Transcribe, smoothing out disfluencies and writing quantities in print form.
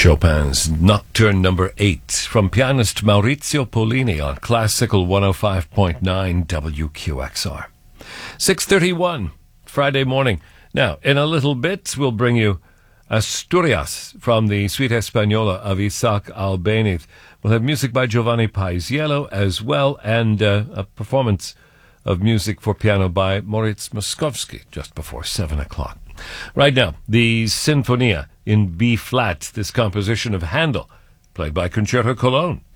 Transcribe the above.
Chopin's Nocturne number 8 from pianist Maurizio Pollini on Classical 105.9 WQXR. 6:31, Friday morning. Now, in a little bit, we'll bring you Asturias from the Suite Española of Isaac Albéniz. We'll have music by Giovanni Paisiello as well, and a performance of music for piano by Moritz Moszkowski just before 7 o'clock. Right now, the Sinfonia in B-flat, this composition of Handel, played by Concerto Cologne.